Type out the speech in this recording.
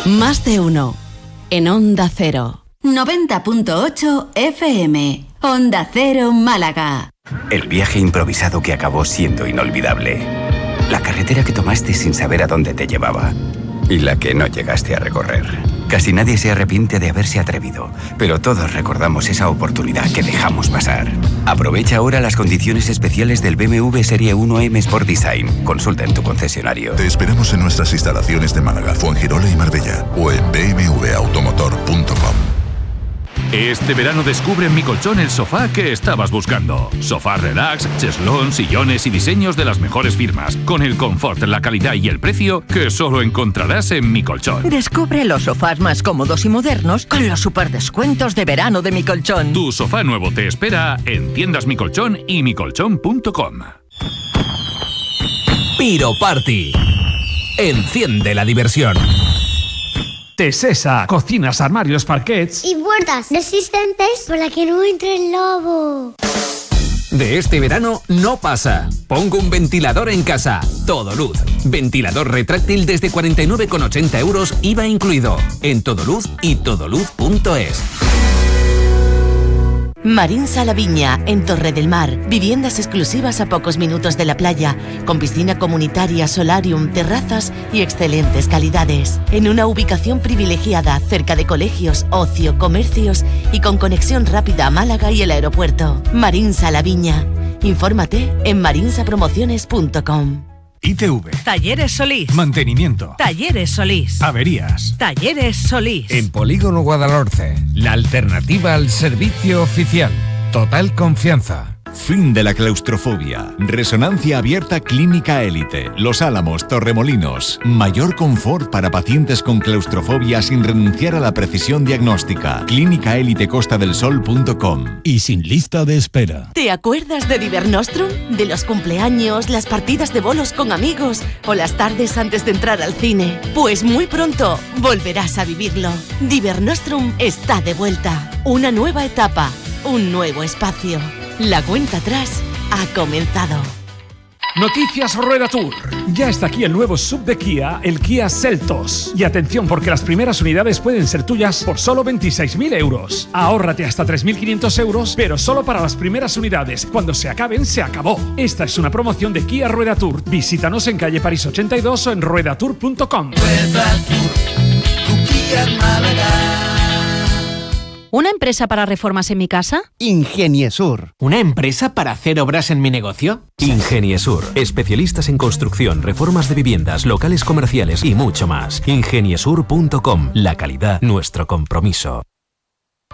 Más de uno. En Onda Cero. 90.8 FM. Onda Cero Málaga. El viaje improvisado que acabó siendo inolvidable. La carretera que tomaste sin saber a dónde te llevaba. Y la que no llegaste a recorrer. Casi nadie se arrepiente de haberse atrevido, pero todos recordamos esa oportunidad que dejamos pasar. Aprovecha ahora las condiciones especiales del BMW Serie 1M Sport Design. Consulta en tu concesionario. Te esperamos en nuestras instalaciones de Málaga, Fuengirola y Marbella o en bmwautomotor.com. Este verano descubre en Mi Colchón el sofá que estabas buscando. Sofá relax, cheslón, sillones y diseños de las mejores firmas, con el confort, la calidad y el precio que solo encontrarás en Mi Colchón. Descubre los sofás más cómodos y modernos con los superdescuentos de verano de Mi Colchón. Tu sofá nuevo te espera en tiendas Mi Colchón y micolchón.com. Piro Party. Enciende la diversión. Tesesa, cocinas, armarios, parquets y puertas resistentes por la que no entre el lobo. De este verano no pasa. Pongo un ventilador en casa. Todoluz. Ventilador retráctil desde 49,80 euros, IVA incluido. En Todoluz y todoluz.es. Marinsa La Viña, en Torre del Mar. Viviendas exclusivas a pocos minutos de la playa, con piscina comunitaria, solarium, terrazas y excelentes calidades. En una ubicación privilegiada, cerca de colegios, ocio, comercios y con conexión rápida a Málaga y el aeropuerto. Marinsa La Viña. Infórmate en marinsapromociones.com. ITV. Talleres Solís. Mantenimiento. Talleres Solís. Averías. Talleres Solís. En Polígono Guadalhorce, la alternativa al servicio oficial. Total confianza. Fin de la claustrofobia. Resonancia abierta Clínica Élite. Los Álamos, Torremolinos. Mayor confort para pacientes con claustrofobia sin renunciar a la precisión diagnóstica. clínicaelitecostadelsol.com. Y sin lista de espera. ¿Te acuerdas de Divernostrum? De los cumpleaños, las partidas de bolos con amigos o las tardes antes de entrar al cine. Pues muy pronto volverás a vivirlo. Divernostrum está de vuelta. Una nueva etapa, un nuevo espacio. La cuenta atrás ha comenzado. Noticias Rueda Tour. Ya está aquí el nuevo sub de Kia, el Kia Seltos. Y atención, porque las primeras unidades pueden ser tuyas por solo 26.000 euros. Ahórrate hasta 3.500 euros, pero solo para las primeras unidades. Cuando se acaben, se acabó. Esta es una promoción de Kia Rueda Tour. Visítanos en calle París 82 o en ruedatour.com. Rueda Tour, tu Kia Málaga. ¿Una empresa para reformas en mi casa? Ingeniesur. ¿Una empresa para hacer obras en mi negocio? Ingeniesur. Especialistas en construcción, reformas de viviendas, locales comerciales y mucho más. Ingeniesur.com. La calidad, nuestro compromiso.